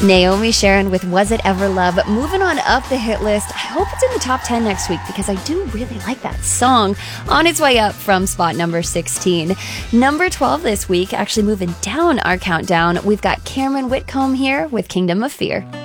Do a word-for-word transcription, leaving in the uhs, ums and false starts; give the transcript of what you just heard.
Naomi Sharon with Was It Ever Love, moving on up the hit list. I hope it's in the top ten next week because I do really like that song. On its way up from spot number sixteen. Number twelve this week, actually moving down our countdown, we've got Cameron Whitcomb here with Kingdom of Fear.